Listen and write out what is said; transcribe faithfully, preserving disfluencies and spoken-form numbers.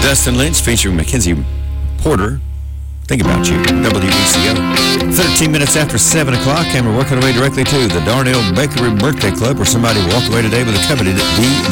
Dustin Lynch featuring Mackenzie Porter. Think About You, W B C O. thirteen minutes after seven o'clock, and we're working our way directly to the Darnell Bakery Birthday Club, where somebody walked away today with a coveted D